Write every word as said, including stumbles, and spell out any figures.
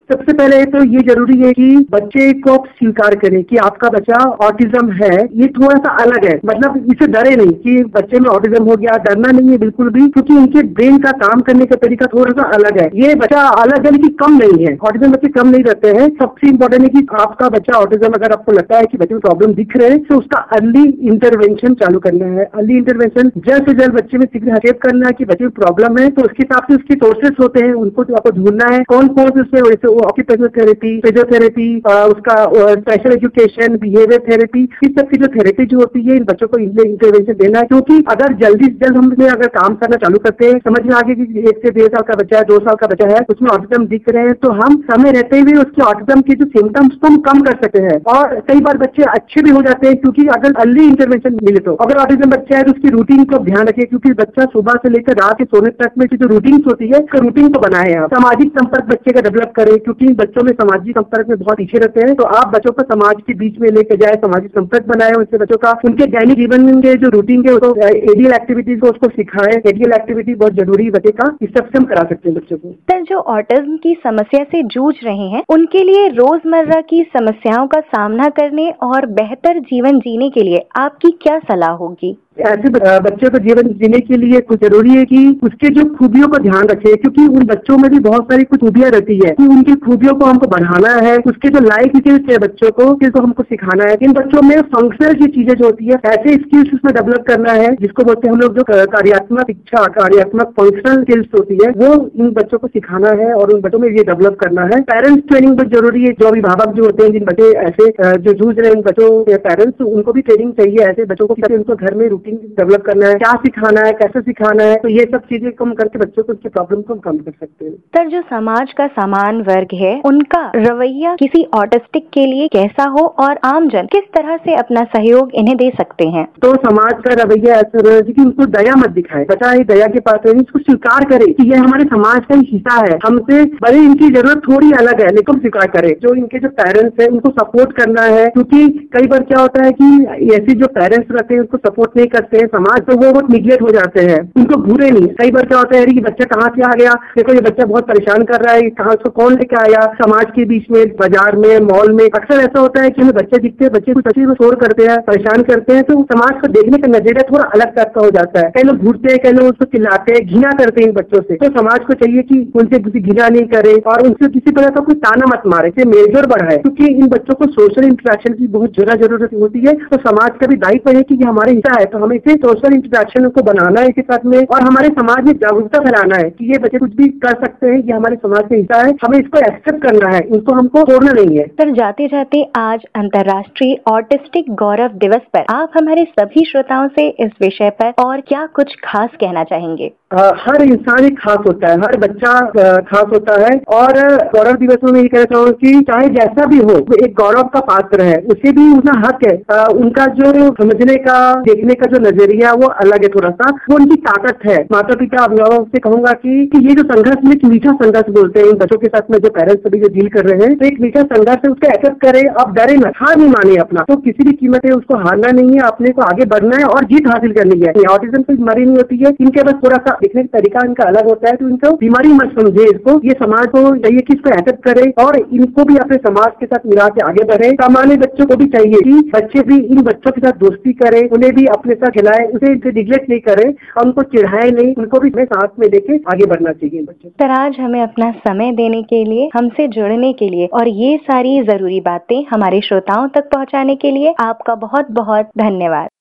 सबसे पहले तो ये जरूरी है कि बच्चे को आप स्वीकार करें कि आपका बच्चा ऑटिज्म है, ये थोड़ा सा अलग है। मतलब इसे डरे नहीं कि बच्चे में ऑटिज्म हो गया, डरना नहीं है बिल्कुल भी, क्योंकि उनके ब्रेन का काम करने का तरीका थोड़ा सा अलग है। ये बच्चा अलग है लेकिन कम नहीं है, ऑटिज्म बच्चे कम नहीं रहते हैं। सबसे इंपॉर्टेंट है कि आपका बच्चा ऑटिज्म अगर आपको लगता है कि बच्चे में प्रॉब्लम दिख रहे हैं तो उसका अर्ली इंटरवेंशन चालू करना है। अर्ली इंटरवेंशन जल्द से जल्द बच्चे में हटेप करना है कि बच्चे में प्रॉब्लम है, तो उसके हिसाब से उसके सोर्सेस होते हैं, उनको तो आपको ढूंढना है कौन कौन से उसमें, वैसे ऑक्यूपेशनल थेरेपी, फिजियोथेरेपी, उसका स्पेशल एजुकेशन, बिहेवियर थेरेपी, इस सब की जो थेरेपी जो होती है इन बच्चों को इंटरवेंशन देना है। क्योंकि अगर जल्दी से जल्द हम अगर काम करना चालू करते हैं, समझ में आ गया कि एक से डेढ़ साल का बच्चा है, दो साल का बच्चा है, उसमें ऑटिज्म दिख रहे हैं, तो हम समय रहते हुए उसके ऑटिज्म के जो सिम्टम्स को हम कम कर सकते हैं। और कई बार बच्चे अच्छे भी हो जाते हैं क्योंकि अगर अर्ली इंटरवेंशन मिले तो। अगर ऑटिज्म बच्चा है तो उसकी रूटीन को ध्यान रखें, क्योंकि बच्चा सुबह से लेकर रात के सोने तक में जो रूटीन होती है उसका रूटीन को बनाए आप। सामाजिक संपर्क बच्चे का डेवलप करें, क्योंकि बच्चों में सामाजिक संपर्क में बहुत पीछे रहते हैं, तो आप बच्चों को समाज के बीच में लेकर जाए, सामाजिक संपर्क बनाए, उनसे बच्चों का उनके दैनिक जीवन के जो रूटीन के एडियल एक्टिविटीज को उसको सिखाएं। एडियल एक्टिविटी बहुत जरूरी बच्चे का, इस सबसे हम करा सकते हैं बच्चों को। सर, जो ऑटिज्म की समस्या से जूझ रहे हैं उनके लिए रोजमर्रा की समस्याओं का सामना करने और बेहतर जीवन जीने के लिए आपकी क्या सलाह होगी? ऐसे बच्चों को जीवन जीने के लिए कुछ जरूरी है कि उसके जो खूबियों का ध्यान रखें, क्योंकि उन बच्चों में भी बहुत सारी कुछ खूबियां रहती है कि उनकी खूबियों को हमको बढ़ाना है। उसके जो लाइफ स्किल्स है बच्चों को, जिसको हमको सिखाना है। इन बच्चों में फंक्शनल की चीजें जो होती है, ऐसे स्किल्स उसमें डेवलप करना है जिसको बोलते हैं हम लोग जो कार्यात्मक शिक्षा, कार्यात्मक फंक्शनल स्किल्स होती है, वो इन बच्चों को सिखाना है और उन बच्चों में ये डेवलप करना है। पेरेंट्स ट्रेनिंग बहुत जरूरी है। जो अभिभावक जो होते हैं, जिन बच्चे ऐसे जो जूझ रहे हैं, बच्चों के पेरेंट्स, उनको भी ट्रेनिंग चाहिए ऐसे बच्चों को, उनको घर में रूटीन डेवलप करना है, क्या सिखाना है, कैसे सिखाना है, तो ये सब चीजें कम करके बच्चों को उसकी प्रॉब्लम को कम कर सकते हैं। सर, जो समाज का समान वर्ग है उनका रवैया किसी ऑटिस्टिक के लिए कैसा हो और आमजन किस तरह से अपना सहयोग इन्हें दे सकते हैं? तो समाज का रवैया ऐसा रहे कि उनको दया मत दिखाए। बच्चा ही दया के पास है, इसको स्वीकार करे कि ये हमारे समाज का ही हिस्सा है, हमसे भले इनकी जरूरत थोड़ी अलग है लेकिन स्वीकार करे। जो इनके जो पेरेंट्स है उनको सपोर्ट करना है, क्योंकि कई बार क्या होता है कि ऐसे जो पेरेंट्स रहते हैं उनको सपोर्ट नहीं करते हैं समाज, तो वो बहुत निगलेक्ट हो जाते हैं, उनको घूरे नहीं। कई बार क्या होता है कि बच्चा कहाँ से आ गया, देखो ये बच्चा बहुत परेशान कर रहा है, कहाँ उसको कौन लेके आया, समाज के बीच में, बाजार में, मॉल में अक्सर ऐसा होता है कि हमें बच्चे दिखते हैं, बच्चे कुछ अच्छी में शोर करते हैं, परेशान करते हैं, तो समाज को देखने का नजरिया थोड़ा अलग टाइप का हो जाता है। कई लोग घूरते हैं, कई लोग उसको चिल्लाते हैं, घृणा करते हैं इन बच्चों से। तो समाज को चाहिए कि उनसे किसी घृणा नहीं करे और उनसे किसी तरह का कोई ताना मत मारे, मेजर बढ़ाए, क्योंकि इन बच्चों को सोशल इंटरेक्शन की बहुत ज्यादा जरूरत होती है। तो समाज का भी दायित्व है कि ये हमारे हिस्सा है, तो हमें इसे सोशल इंटरेक्शन को बनाना है इसके साथ में, और हमारे समाज में जागरूकता फैलाना है कि ये बच्चे कुछ भी कर सकते हैं, ये हमारे समाज का हिस्सा है, हमें इसको एक्सेप्ट करना है, इनको हमको छोड़ना नहीं है। सर, जाते जाते आज अंतर्राष्ट्रीय ऑटिस्टिक गौरव दिवस पर आप हमारे सभी श्रोताओं से इस विषय पर और क्या कुछ खास कहना चाहेंगे? आ, हर इंसान एक खास होता है, हर बच्चा खास होता है, और गौरव दिवस में मैं ये कहना चाहूँगा कि चाहे जैसा भी हो, एक गौरव का पात्र है, उसे भी उतना हक है। आ, उनका जो समझने का, देखने का जो नजरिया वो अलग है, थोड़ा सा वो उनकी ताकत है। माता पिता अभिभावक से कहूंगा कि, कि ये जो संघर्ष में, मीठा संघर्ष बोलते हैं इन बच्चों के साथ में, जो पेरेंट्स सभी जो डील कर रहे हैं, तो एक मीठा संघर्ष है, उसका एक्सेप्ट करें, आप डरे ना, हार नहीं माने अपना, तो किसी भी कीमत है उसको हारना नहीं है, अपने को आगे बढ़ना है और जीत हासिल करनी है। ऑटिज्म कोई बीमारी नहीं होती है, इनके बस थोड़ा सा देखने का तरीका इनका अलग होता है, तो इनको बीमारी मत समझे इसको। ये समाज को चाहिए कि इसको एक्सेप्ट करे और इनको भी अपने समाज के साथ मिला के आगे बढ़े। सामान्य बच्चों को भी चाहिए कि बच्चे भी इन बच्चों के साथ दोस्ती करे, उन्हें भी अपने साथ खिलाए, उसे निग्लेक्ट नहीं करे और उनको चिढ़ाए नहीं, उनको भी साथ में लेके आगे बढ़ना चाहिए बच्चे। सर, आज हमें अपना समय देने के लिए, हमसे जुड़ने के लिए और ये सारी जरूरी बातें हमारे श्रोताओं तक पहुँचाने के लिए आपका बहुत बहुत धन्यवाद।